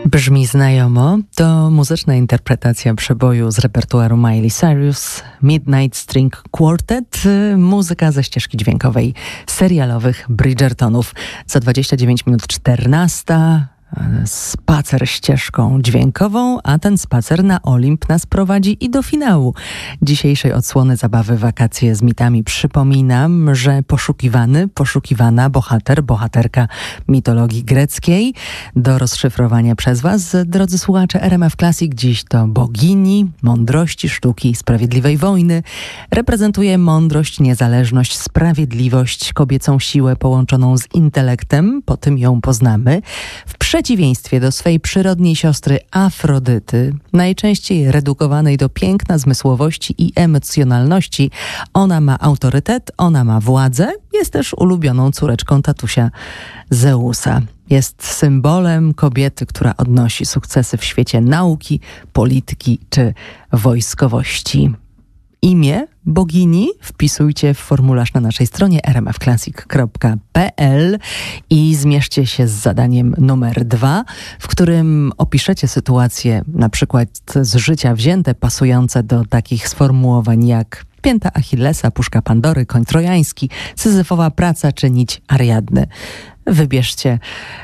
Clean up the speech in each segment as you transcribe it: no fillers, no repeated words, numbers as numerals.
Brzmi znajomo. To muzyczna interpretacja przeboju z repertuaru Miley Cyrus, Midnight String Quartet, muzyka ze ścieżki dźwiękowej serialowych Bridgertonów. Za 29 minut 14. Spacer ścieżką dźwiękową, a ten spacer na Olimp nas prowadzi i do finału dzisiejszej odsłony zabawy Wakacje z mitami. Przypominam, że poszukiwana bohaterka mitologii greckiej do rozszyfrowania przez Was, drodzy słuchacze RMF Classic, dziś to bogini mądrości, sztuki, sprawiedliwej wojny. Reprezentuje mądrość, niezależność, sprawiedliwość, kobiecą siłę połączoną z intelektem, po tym ją poznamy. W przeciwieństwie do swej przyrodniej siostry Afrodyty, najczęściej redukowanej do piękna, zmysłowości i emocjonalności, ona ma autorytet, ona ma władzę, jest też ulubioną córeczką tatusia Zeusa. Jest symbolem kobiety, która odnosi sukcesy w świecie nauki, polityki czy wojskowości. Imię bogini wpisujcie w formularz na naszej stronie rmfclassic.pl i zmierzcie się z zadaniem numer 2, w którym opiszecie sytuacje na przykład z życia wzięte, pasujące do takich sformułowań jak pięta Achillesa, puszka Pandory, koń trojański, syzyfowa praca czy nić Ariadny. Wybierzcie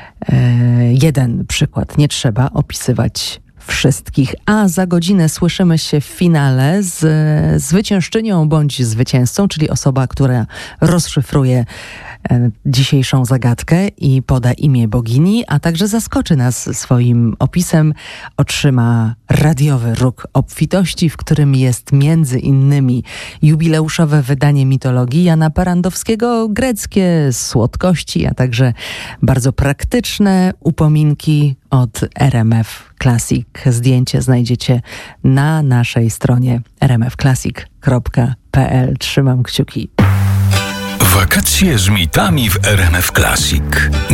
jeden przykład, nie trzeba opisywać wszystkich, a za godzinę słyszymy się w finale z zwyciężczynią bądź zwycięzcą, czyli osoba, która rozszyfruje dzisiejszą zagadkę i poda imię bogini, a także zaskoczy nas swoim opisem, otrzyma radiowy róg obfitości, w którym jest między innymi jubileuszowe wydanie mitologii Jana Parandowskiego, greckie słodkości, a także bardzo praktyczne upominki od RMF Classic. Zdjęcie znajdziecie na naszej stronie rmfclassic.pl. Trzymam kciuki. Wakacje z mitami w RMF Classic.